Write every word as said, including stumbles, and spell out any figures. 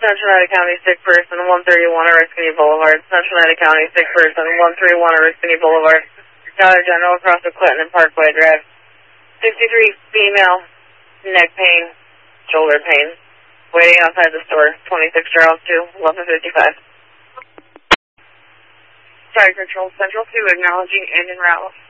Cincinnati County, sick person, one thirty-one Oriskany Boulevard. Cincinnati County, sick person, one thirty-one Oriskany Boulevard. Dollar General across the Clinton and Parkway Drive. sixty-three female, neck pain, shoulder pain. Waiting outside the store, twenty-six Charles two, eleven fifty-five. Sorry, Control Central two, acknowledging and en route.